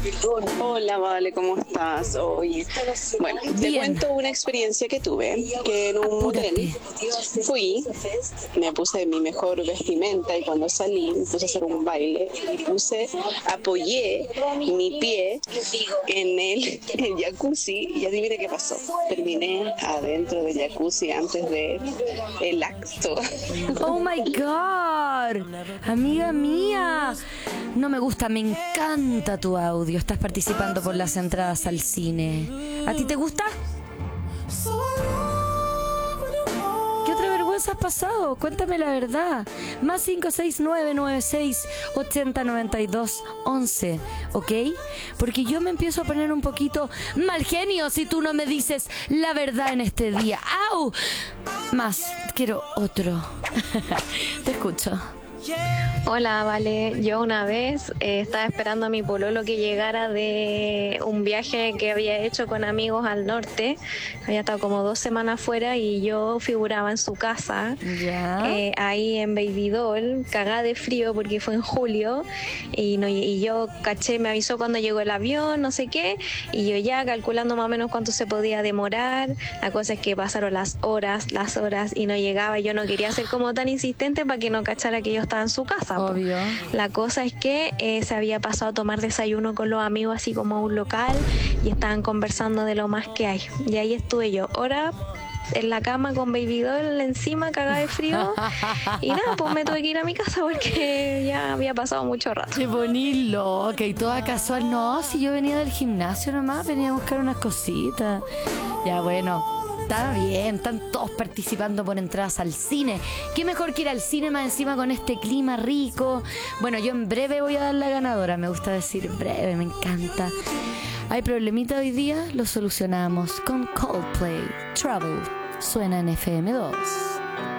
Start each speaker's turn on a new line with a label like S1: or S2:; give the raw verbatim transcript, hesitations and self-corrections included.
S1: Hola, Vale, ¿cómo estás? Oye, bueno, te
S2: Bien.
S1: cuento una experiencia que tuve, que en un motel fui, me puse mi mejor vestimenta y cuando salí me puse a hacer un baile y puse, apoyé mi pie en el, el jacuzzi y adivine qué pasó. Terminé adentro del jacuzzi antes de el acto.
S2: Oh my God, amiga mía. No me gusta, me encanta tu audio. Estás participando por las entradas al cine. ¿A ti te gusta? ¿Qué otra vergüenza has pasado? Cuéntame la verdad. Más cinco seis nueve nueve seis ochenta noventa y dos once, ¿ok? Porque yo me empiezo a poner un poquito mal genio si tú no me dices la verdad en este día. ¡Au! Más, quiero otro. Te escucho.
S3: Hola, vale. Yo una vez eh, estaba esperando a mi pololo que llegara de un viaje que había hecho con amigos al norte. Había estado como dos semanas fuera y yo figuraba en su casa,
S2: Ya.
S3: eh, ahí en Baby Doll, cagada de frío porque fue en julio. Y, no, y yo caché, me avisó cuando llegó el avión, no sé qué. Y yo ya calculando más o menos cuánto se podía demorar. La cosa es que pasaron las horas, las horas y no llegaba. Yo no quería ser como tan insistente para que no cachara que yo estaba en su casa. Po.
S2: Obvio.
S3: La cosa es que eh, se había pasado a tomar desayuno con los amigos así como a un local y estaban conversando de lo más que hay. Y ahí estuve yo, ahora en la cama con Baby Doll encima, cagada de frío. Y nada, pues me tuve que ir a mi casa porque ya había pasado mucho rato.
S2: Qué bonito, ok, toda casual. No, si yo venía del gimnasio nomás, venía a buscar unas cositas. Ya bueno, está bien, están todos participando por entradas al cine. Qué mejor que ir al cine más encima con este clima rico. Bueno, yo en breve voy a dar la ganadora, me gusta decir breve, me encanta. Hay problemita hoy día, lo solucionamos con Coldplay. Trouble, suena en F M dos.